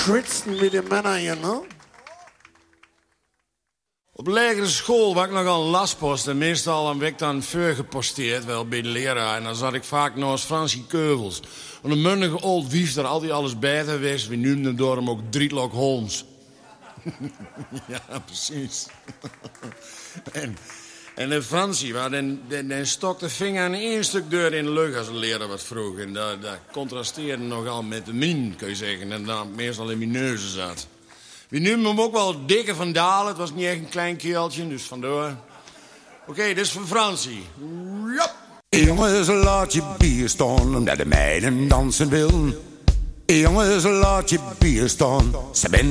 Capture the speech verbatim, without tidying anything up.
kritsen wie de mannen hier, no? Op lagere school was ik nogal een lastpost en meestal een week dan vuur geposteerd, wel bij de leraar. En dan zat ik vaak naast Fransie Keuvels. Een mundige old wief daar altijd alles beter wist. We noemden door hem ook Drietlock Holmes. Ja, precies. en, en de Fransie, waar den, den, den stok de vinger aan één stuk deur in de lucht als een leraar wat vroeg. En dat, dat contrasteerde nogal met de min, kun je zeggen. En dan meestal in mijn neuzen zat. We noemden hem ook wel Dikke van Dalen. Het was niet echt een klein keeltje, dus vandoor. Oké, okay, dit is van Fransie. Jop. Jongens, laat je bier staan, omdat de meiden dansen wil. Jongens, laat je bier staan, ze ben